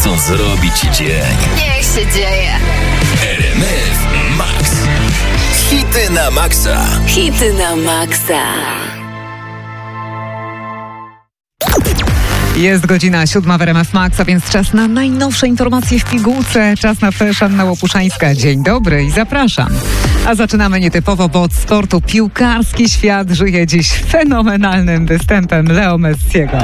chcą zrobić ci dzień. Niech się dzieje. RMF Max. Hity na maksa. Hity na maksa. Jest godzina 7 w RMF Max, a więc czas na najnowsze informacje w pigułce. Czas na Flash, Anna Łopuszańska. Dzień dobry i zapraszam. A zaczynamy nietypowo, bo od sportu piłkarski świat żyje dziś fenomenalnym występem Leo Messiego.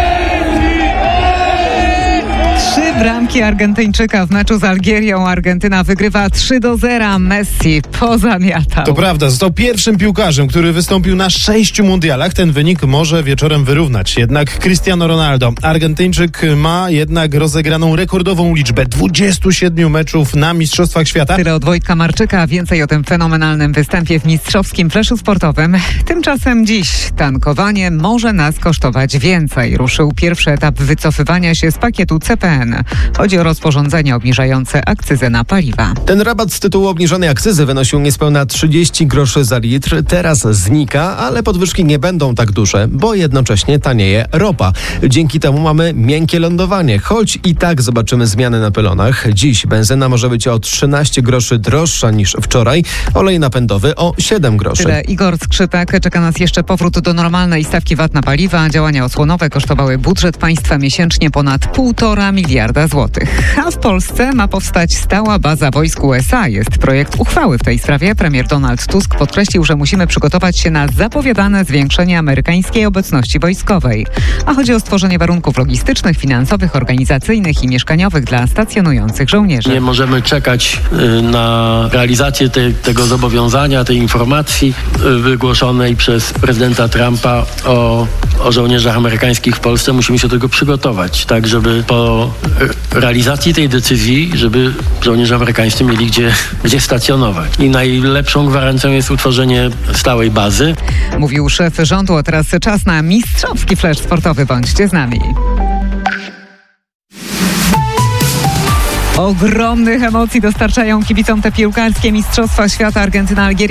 3 bramki Argentyńczyka w meczu z Algierią. Argentyna wygrywa 3-0. Messi pozamiatał. To prawda, został pierwszym piłkarzem, który wystąpił na 6 mundialach. Ten wynik może wieczorem wyrównać. Jednak Cristiano Ronaldo, Argentyńczyk, ma jednak rozegraną rekordową liczbę 27 meczów na Mistrzostwach Świata. Tyle od Wojtka Marczyka. Więcej o tym fenomenalnym występie w mistrzowskim fleszu sportowym. Tymczasem dziś tankowanie może nas kosztować więcej. Ruszył pierwszy etap wycofywania się z pakietu CPN. Chodzi o rozporządzenie obniżające akcyzę na paliwa. Ten rabat z tytułu obniżonej akcyzy wynosił niespełna 30 groszy za litr. Teraz znika, ale podwyżki nie będą tak duże, bo jednocześnie tanieje ropa. Dzięki temu mamy miękkie lądowanie, choć i tak zobaczymy zmiany na pylonach. Dziś benzyna może być o 13 groszy droższa niż wczoraj, olej napędowy o 7 groszy. Tyle Igor Skrzypek. Czeka nas jeszcze powrót do normalnej stawki VAT na paliwa. Działania osłonowe kosztowały budżet państwa miesięcznie ponad 1,5 miliarda złotych. A w Polsce ma powstać stała baza wojsk USA. Jest projekt uchwały w tej sprawie. Premier Donald Tusk podkreślił, że musimy przygotować się na zapowiadane zwiększenie amerykańskiej obecności wojskowej. A chodzi o stworzenie warunków logistycznych, finansowych, organizacyjnych i mieszkaniowych dla stacjonujących żołnierzy. Nie możemy czekać na realizację tego zobowiązania, tej informacji wygłoszonej przez prezydenta Trumpa o żołnierzach amerykańskich w Polsce. Musimy się do tego przygotować, tak żeby po realizacji tej decyzji, żeby żołnierze amerykańscy mieli gdzie stacjonować. I najlepszą gwarancją jest utworzenie stałej bazy. Mówił szef rządu, a teraz czas na mistrzowski flash sportowy. Bądźcie z nami. Ogromnych emocji dostarczają kibicom te piłkarskie Mistrzostwa Świata. Argentyna, Algieria